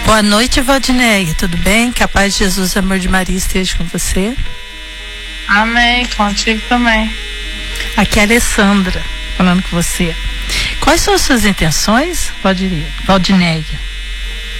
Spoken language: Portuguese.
Boa noite, Valdineia. Tudo bem? Que a paz de Jesus, amor de Maria esteja com você. Amém. Contigo também. Aqui é a Alessandra, falando com você. Quais são as suas intenções, Valdineia?